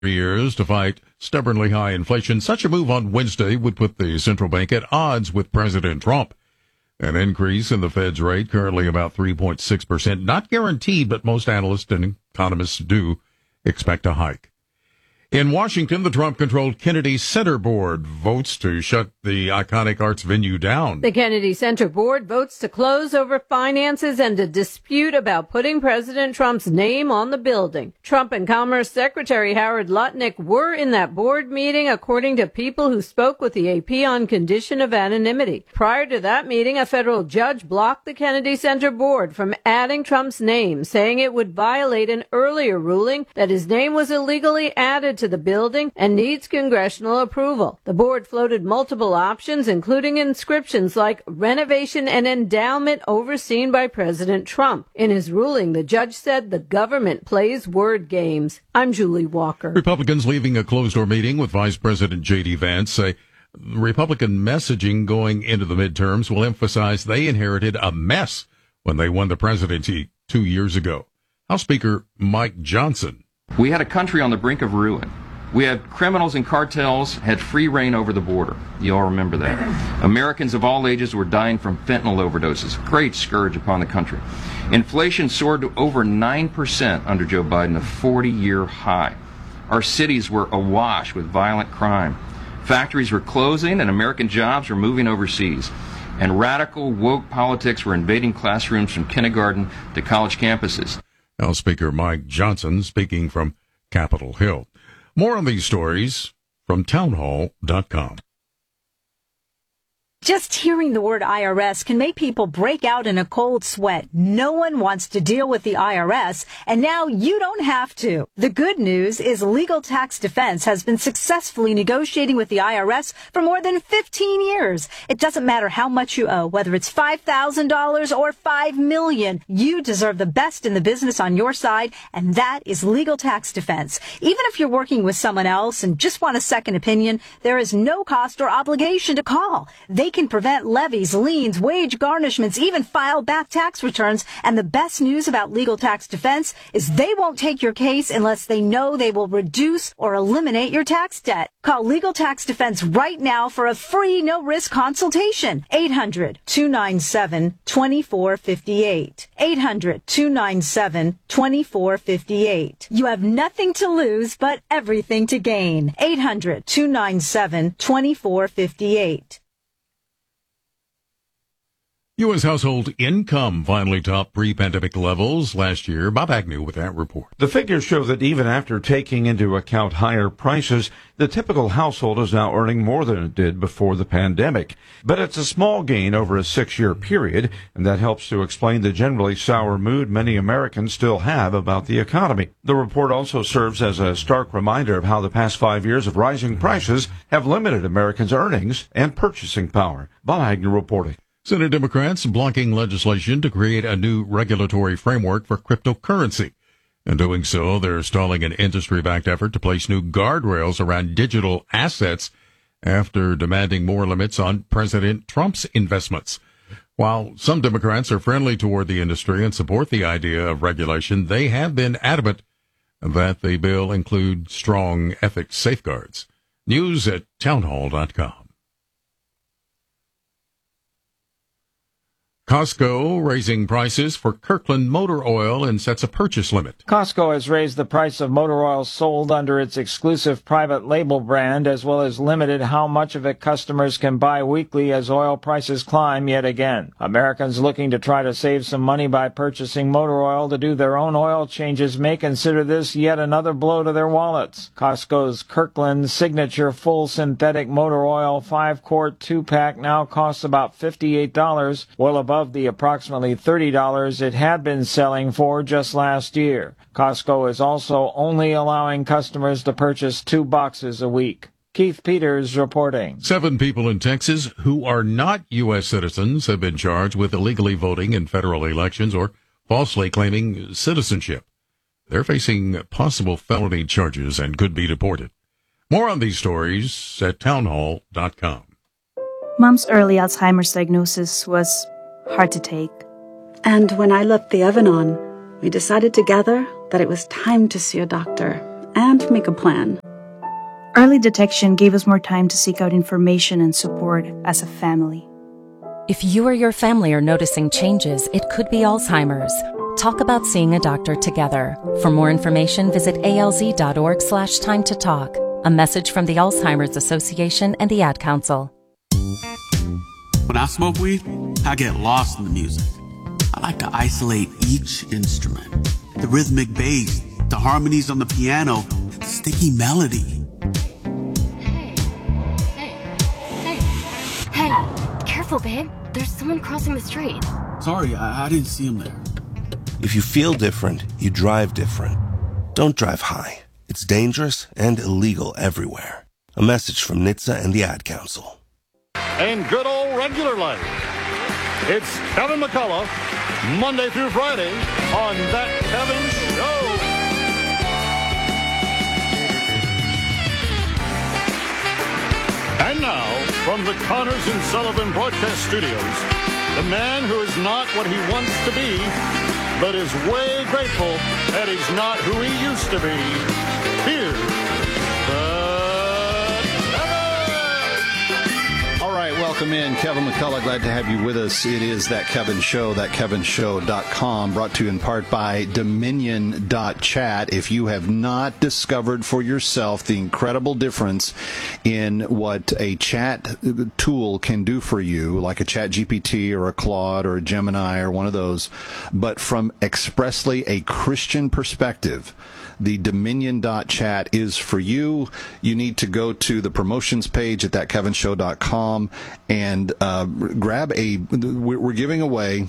years to fight stubbornly high inflation. Such a move on Wednesday would put the central bank at odds with President Trump. An increase in the Fed's rate, currently about 3.6%, not guaranteed, but most analysts and economists do expect a hike. In Washington, the Trump-controlled Kennedy Center Board votes to shut the iconic arts venue down. The Kennedy Center Board votes to close over finances and a dispute about putting President Trump's name on the building. Trump and Commerce Secretary Howard Lutnick were in that board meeting, according to people who spoke with the AP on condition of anonymity. Prior to that meeting, a federal judge blocked the Kennedy Center Board from adding Trump's name, saying it would violate an earlier ruling that his name was illegally added to the building and needs congressional approval. The board floated multiple options, including inscriptions like renovation and endowment overseen by President Trump. In his ruling, the judge said the government plays word games. I'm Julie Walker. Republicans leaving a closed-door meeting with Vice President J.D. Vance say Republican messaging going into the midterms will emphasize they inherited a mess when they won the presidency 2 years ago. House Speaker Mike Johnson. We had a country on the brink of ruin. We had criminals and cartels had free reign over the border. You all remember that. Americans of all ages were dying from fentanyl overdoses, a great scourge upon the country. Inflation soared to over 9% under Joe Biden, a 40-year high. Our cities were awash with violent crime. Factories were closing and American jobs were moving overseas. And radical woke politics were invading classrooms from kindergarten to college campuses. House Speaker Mike Johnson speaking from Capitol Hill. More on these stories from townhall.com. Just hearing the word IRS can make people break out in a cold sweat. No one wants to deal with the IRS, and now you don't have to. The good news is Legal Tax Defense has been successfully negotiating with the IRS for more than 15 years. It doesn't matter how much you owe, whether it's $5,000 or $5 million. You deserve the best in the business on your side, and that is Legal Tax Defense. Even if you're working with someone else and just want a second opinion, there is no cost or obligation to call. They can prevent levies, liens, wage garnishments, even file back tax returns. And the best news about Legal Tax Defense is they won't take your case unless they know they will reduce or eliminate your tax debt. Call Legal Tax Defense right now for a free, no-risk consultation. 800-297-2458. 800-297-2458. You have nothing to lose but everything to gain. 800-297-2458. U.S. household income finally topped pre-pandemic levels last year. Bob Agnew with that report. The figures show that even after taking into account higher prices, the typical household is now earning more than it did before the pandemic. But it's a small gain over a 6-year period, and that helps to explain the generally sour mood many Americans still have about the economy. The report also serves as a stark reminder of how the past 5 years of rising prices have limited Americans' earnings and purchasing power. Bob Agnew reporting. Senate Democrats blocking legislation to create a new regulatory framework for cryptocurrency. In doing so, they're stalling an industry-backed effort to place new guardrails around digital assets after demanding more limits on President Trump's investments. While some Democrats are friendly toward the industry and support the idea of regulation, they have been adamant that the bill include strong ethics safeguards. News at townhall.com. Costco raising prices for Kirkland motor oil and sets a purchase limit. Costco has raised the price of motor oil sold under its exclusive private label brand, as well as limited how much of it customers can buy weekly as oil prices climb yet again. Americans looking to try to save some money by purchasing motor oil to do their own oil changes may consider this yet another blow to their wallets. Costco's Kirkland Signature Full Synthetic Motor Oil 5-quart 2-pack now costs about $58, well above the approximately $30 it had been selling for just last year. Costco is also only allowing customers to purchase 2 boxes a week. Keith Peters reporting. 7 people in Texas who are not U.S. citizens have been charged with illegally voting in federal elections or falsely claiming citizenship. They're facing possible felony charges and could be deported. More on these stories at townhall.com. Mom's early Alzheimer's diagnosis was hard to take. And when I left the oven on, we decided together that it was time to see a doctor. and make a plan. Early detection gave us more time to seek out information and support as a family. If you or your family are noticing changes, it could be Alzheimer's. Talk about seeing a doctor together. For more information, visit alz.org/time to talk. A message from the Alzheimer's Association and the Ad Council. When I smoke weed, I get lost in the music. I like to isolate each instrument. The rhythmic bass, the harmonies on the piano, the sticky melody. Hey, careful, babe. There's someone crossing the street. Sorry, I didn't see him there. If you feel different, you drive different. Don't drive high. It's dangerous and illegal everywhere. A message from NHTSA and the Ad Council. In good old regular life, it's Kevin McCullough, Monday through Friday on That Kevin Show. And now, from the Connors and Sullivan Broadcast Studios, the man who is not what he wants to be, but is way grateful that he's not who he used to be. Here's All right, welcome in. Kevin McCullough, glad to have you with us. It is That Kevin Show, thatkevinshow.com, brought to you in part by Dominion.chat. If you have not discovered for yourself the incredible difference in what a chat tool can do for you, like a Chat GPT or a Claude or a Gemini or one of those, but from expressly a Christian perspective, the Dominion.chat is for you. You need to go to the promotions page at thatkevinshow.com and grab we're giving away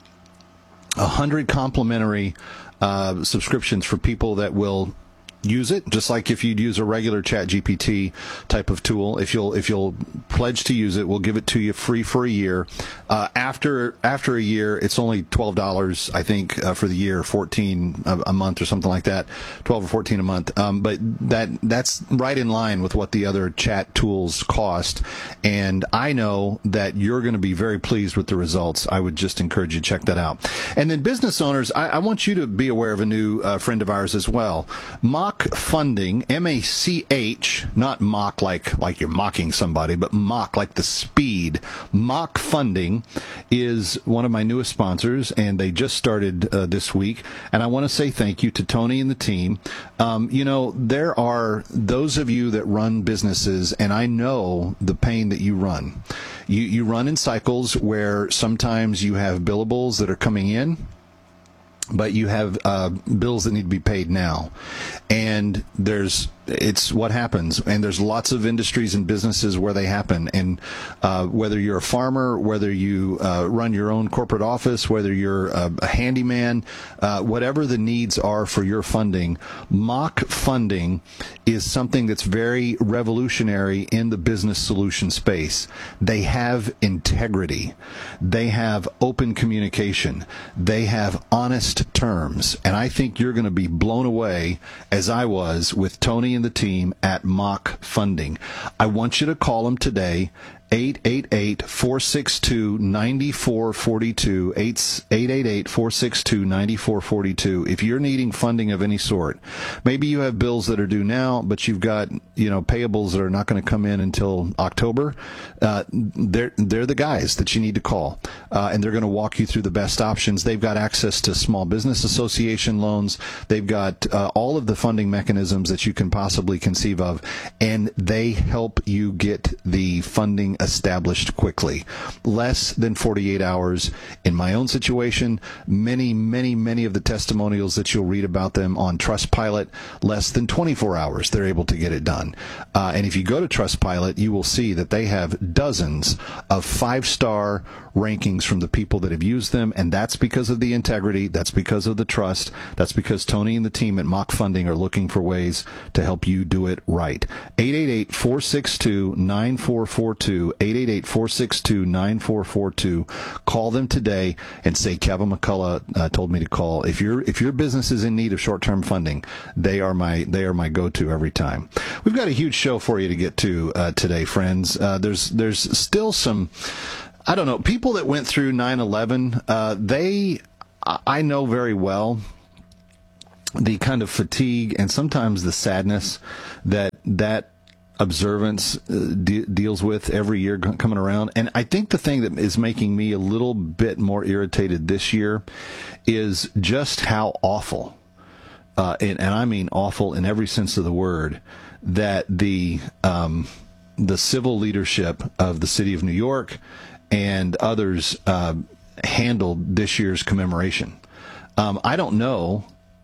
100 complimentary subscriptions for people that will use it, just like if you'd use a regular Chat GPT type of tool. If you'll pledge to use it, we'll give it to you free for a year. After a year, it's only $12, I think, for the year, $14 a month or something like that, $12 or $14 a month. But that's right in line with what the other chat tools cost. And I know that you're going to be very pleased with the results. I would just encourage you to check that out. And then business owners, I want you to be aware of a new friend of ours as well. Mach Funding, M-A-C-H, not mock like you're mocking somebody, but mock like the speed. Mach Funding is one of my newest sponsors, and they just started this week. And I want to say thank you to Tony and the team. There are those of you that run businesses, and I know the pain that you run. You run in cycles where sometimes you have billables that are coming in, but you have bills that need to be paid now. And it's what happens. And there's lots of industries and businesses where they happen. And whether you're a farmer, whether you run your own corporate office, whether you're a handyman, whatever the needs are for your funding, Mach Funding is something that's very revolutionary in the business solution space. They have integrity. They have open communication. They have honest terms. And I think you're going to be blown away, as I was, with Tony and the team at Mach Funding. I want you to call them today. 888-462-9442, 888-462-9442. If you're needing funding of any sort, maybe you have bills that are due now, but you've got, payables that are not going to come in until October, they're the guys that you need to call, and they're going to walk you through the best options. They've got access to small business association loans. They've got all of the funding mechanisms that you can possibly conceive of, and they help you get the funding established quickly. Less than 48 hours. In my own situation, many of the testimonials that you'll read about them on Trustpilot, less than 24 hours, they're able to get it done. And if you go to Trustpilot, you will see that they have dozens of 5-star rankings from the people that have used them, and that's because of the integrity, that's because of the trust, that's because Tony and the team at Mach Funding are looking for ways to help you do it right. 888-462-9442, 888-462-9442. Call them today and say Kevin McCullough told me to call. If your business is in need of short-term funding, they are my go-to every time. We've got a huge show for you to get to today, friends. There's still some, I don't know, people that went through 9/11, I know very well. the kind of fatigue and sometimes the sadness that observance deals with every year coming around. And I think the thing that is making me a little bit more irritated this year is just how awful, and I mean awful in every sense of the word, that the civil leadership of the city of New York and others handled this year's commemoration. I don't know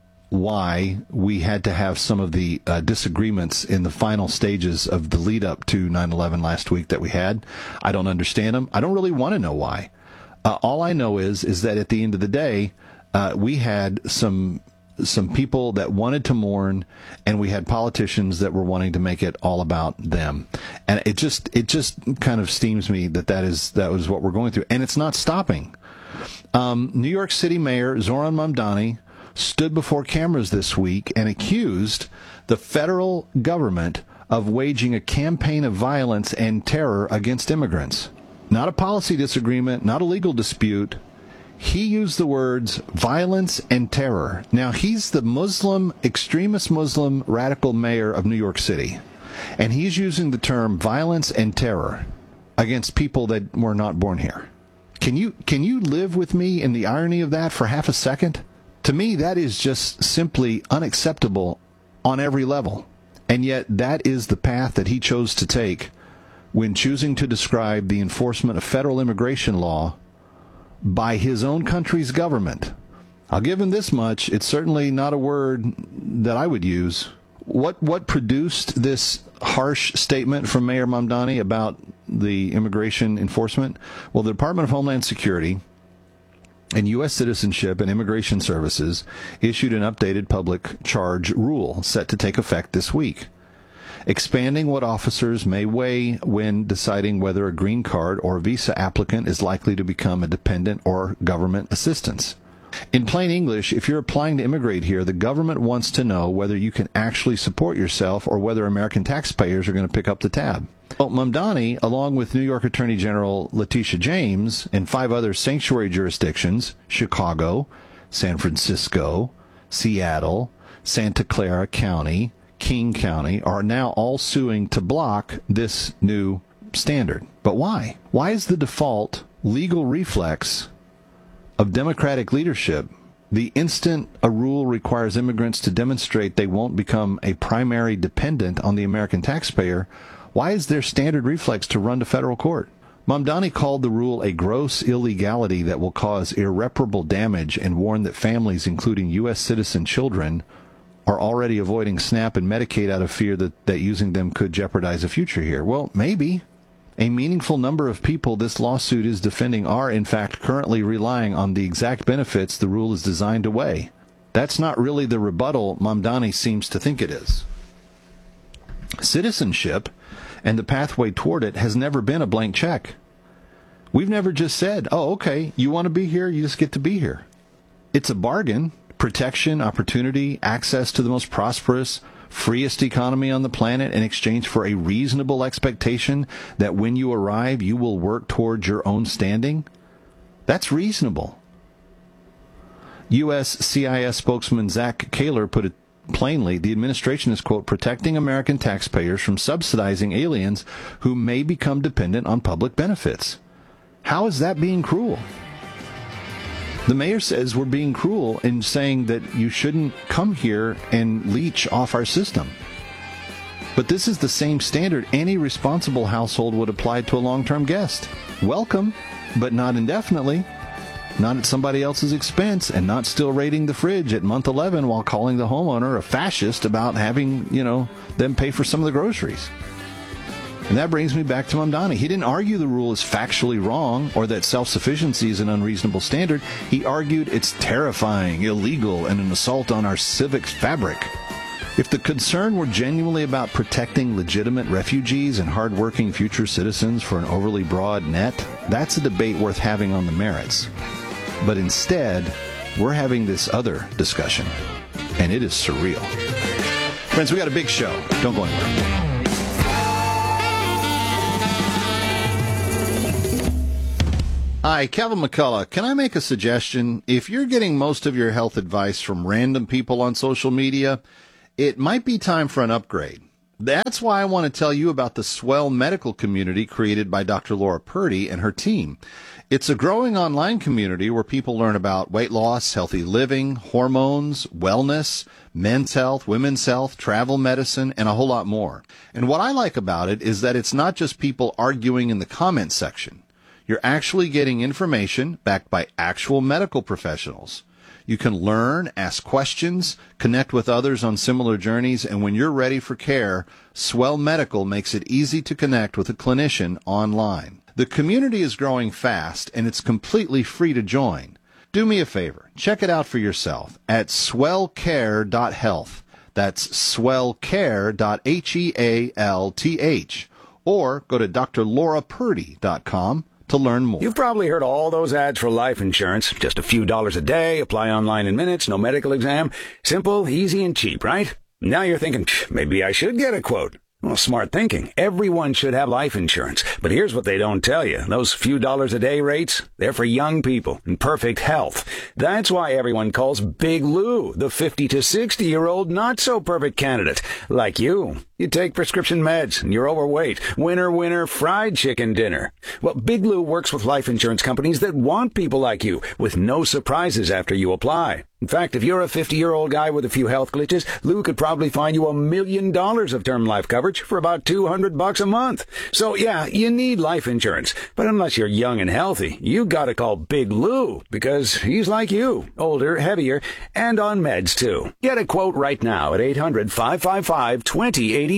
why we had to have some of the disagreements in the final stages of the lead up to 9/11 last week that we had. I don't understand them. I don't really want to know why. All I know is that at the end of the day, we had some people that wanted to mourn, and we had politicians that were wanting to make it all about them. And it just kind of steams me that was what we're going through, and it's not stopping. New York City Mayor Zohran Mamdani stood before cameras this week and accused the federal government of waging a campaign of violence and terror against immigrants. Not a policy disagreement, not a legal dispute. He used the words violence and terror. Now, he's the extremist Muslim radical mayor of New York City, and he's using the term violence and terror against people that were not born here. Can you live with me in the irony of that for half a second? To me, that is just simply unacceptable on every level. And yet that is the path that he chose to take when choosing to describe the enforcement of federal immigration law by his own country's government. I'll give him this much. It's certainly not a word that I would use. What produced this harsh statement from Mayor Mamdani about the immigration enforcement? Well, the Department of Homeland Security and U.S. Citizenship and Immigration Services issued an updated public charge rule set to take effect this week, expanding what officers may weigh when deciding whether a green card or visa applicant is likely to become a dependent or government assistance. In plain English, if you're applying to immigrate here, the government wants to know whether you can actually support yourself or whether American taxpayers are going to pick up the tab. Well, Mamdani, along with New York Attorney General Letitia James and 5 other sanctuary jurisdictions, Chicago, San Francisco, Seattle, Santa Clara County, King County, are now all suing to block this new standard. But why? Why is the default legal reflex of Democratic leadership the instant a rule requires immigrants to demonstrate they won't become a primary dependent on the American taxpayer? Why is their standard reflex to run to federal court? Mamdani called the rule a gross illegality that will cause irreparable damage and warned that families, including U.S. citizen children, are already avoiding SNAP and Medicaid out of fear that using them could jeopardize a future here. Well, maybe. A meaningful number of people this lawsuit is defending are, in fact, currently relying on the exact benefits the rule is designed to weigh. That's not really the rebuttal Mamdani seems to think it is. Citizenship and the pathway toward it has never been a blank check. We've never just said, oh, okay, you want to be here, you just get to be here. It's a bargain. Protection, opportunity, access to the most prosperous, freest economy on the planet in exchange for a reasonable expectation that when you arrive, you will work towards your own standing. That's reasonable. U.S. CIS spokesman Zach Kaler put it plainly, the administration is, quote, protecting American taxpayers from subsidizing aliens who may become dependent on public benefits. How is that being cruel? The mayor says we're being cruel in saying that you shouldn't come here and leech off our system. But this is the same standard any responsible household would apply to a long-term guest. Welcome, but not indefinitely. Not at somebody else's expense, and not still raiding the fridge at month 11 while calling the homeowner a fascist about having, them pay for some of the groceries. And that brings me back to Mamdani. He didn't argue the rule is factually wrong or that self-sufficiency is an unreasonable standard. He argued it's terrifying, illegal, and an assault on our civic fabric. If the concern were genuinely about protecting legitimate refugees and hardworking future citizens for an overly broad net, that's a debate worth having on the merits. But instead, we're having this other discussion, and it is surreal. Friends, we got a big show. Don't go anywhere. Hi, Kevin McCullough. Can I make a suggestion? If you're getting most of your health advice from random people on social media, it might be time for an upgrade. That's why I want to tell you about the Swell Medical community created by Dr. Laura Purdy and her team. It's a growing online community where people learn about weight loss, healthy living, hormones, wellness, men's health, women's health, travel medicine, and a whole lot more. And what I like about it is that it's not just people arguing in the comment section. You're actually getting information backed by actual medical professionals. You can learn, ask questions, connect with others on similar journeys, and when you're ready for care, Swell Medical makes it easy to connect with a clinician online. The community is growing fast, and it's completely free to join. Do me a favor. Check it out for yourself at swellcare.health. That's swellcare.health. Or go to drlaurapurdy.com to learn more. You've probably heard all those ads for life insurance. Just a few dollars a day, apply online in minutes, no medical exam. Simple, easy, and cheap, right? Now you're thinking, maybe I should get a quote. Well, smart thinking. Everyone should have life insurance. But here's what they don't tell you. Those few dollars a day rates, they're for young people in perfect health. That's why everyone calls Big Lou the 50 to 60-year-old not-so-perfect candidate. Like you. You take prescription meds and you're overweight. Winner, winner, fried chicken dinner. Well, Big Lou works with life insurance companies that want people like you with no surprises after you apply. In fact, if you're a 50-year-old guy with a few health glitches, Lou could probably find you $1 million of term life coverage for about $200 a month. So yeah, you need life insurance. But unless you're young and healthy, you gotta call Big Lou because he's like you, older, heavier, and on meds too. Get a quote right now at 800-555-2085.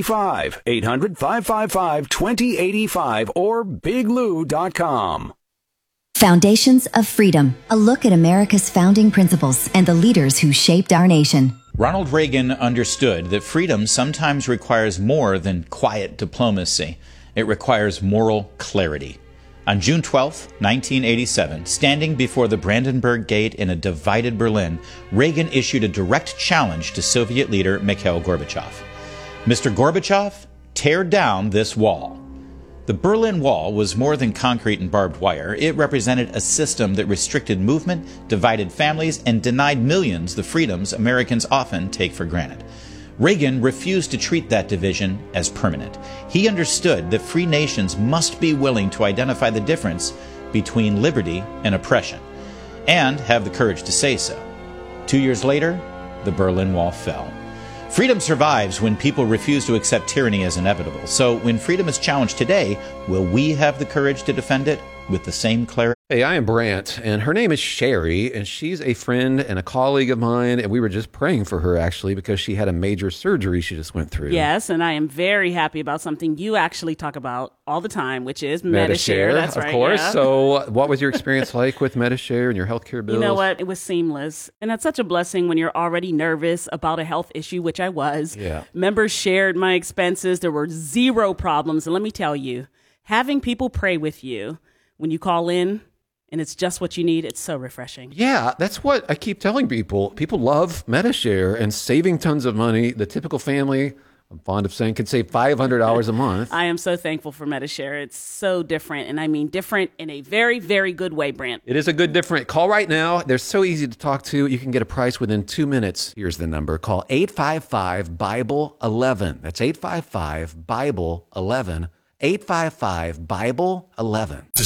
800-555-2085 or biglou.com. Foundations of Freedom, a look at America's founding principles and the leaders who shaped our nation. Ronald Reagan understood that freedom sometimes requires more than quiet diplomacy. It requires moral clarity. On June 12, 1987, standing before the Brandenburg Gate in a divided Berlin, Reagan issued a direct challenge to Soviet leader Mikhail Gorbachev. Mr. Gorbachev, tear down this wall. The Berlin Wall was more than concrete and barbed wire. It represented a system that restricted movement, divided families, and denied millions the freedoms Americans often take for granted. Reagan refused to treat that division as permanent. He understood that free nations must be willing to identify the difference between liberty and oppression, and have the courage to say so. 2 years later, the Berlin Wall fell. Freedom survives when people refuse to accept tyranny as inevitable. So when freedom is challenged today, will we have the courage to defend it with the same clarity? Hey, I am Brant, and her name is Sherry, and she's a friend and a colleague of mine, and we were just praying for her, actually, because she had a major surgery she just went through. Yes, and I am very happy about something you actually talk about all the time, which is Medi-Share. That's right. Of course. Yeah. So what was your experience like with Medi-Share and your healthcare bills? You know what? It was seamless, and that's such a blessing when you're already nervous about a health issue, which I was. Yeah. Members shared my expenses. There were zero problems, and let me tell you, having people pray with you when you call in, and it's just what you need, it's so refreshing. Yeah, that's what I keep telling people. People love Medi-Share and saving tons of money. The typical family, I'm fond of saying, could save $500 a month. I am so thankful for Medi-Share. It's so different, and I mean different in a very, very good way, Brant. It is a good different. Call right now. They're so easy to talk to. You can get a price within 2 minutes. Here's the number. Call 855-BIBLE-11. That's 855-BIBLE-11. 855-BIBLE-11.